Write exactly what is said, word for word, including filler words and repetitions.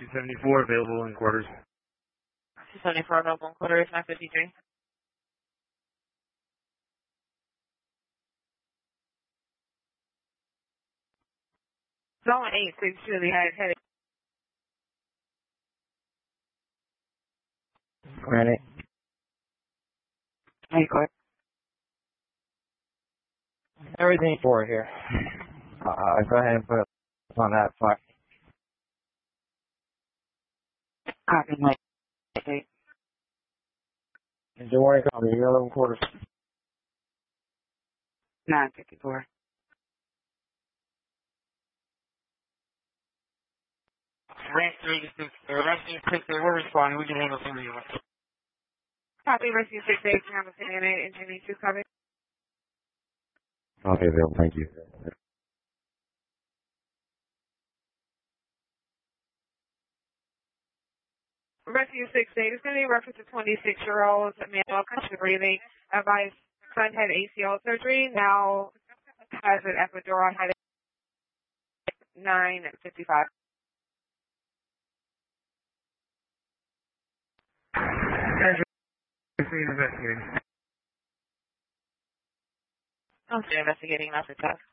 two seventy-four available in quarters. two seventy-four available in quarters, nine fifty-three. Zone eight six two, the head headed. Ready. Hey, quick. Everything for here. Uh, go ahead and put it on that flag. Copy, Mike. Okay. Don't worry, copy. You're eleven quarters. nine fifty-four. Rank three six, or rank six, we're responding. We can handle some of you. Copy, rescue six eight, Hamilton, and engine two, copy. Okay, Bill. Thank you. Rescue six eight is going to be reference to twenty-six-year-old male, country breathing. Advised son had A C L surgery, now has an epidural headache. nine fifty-five. Investigating. I'm still investigating, not the test.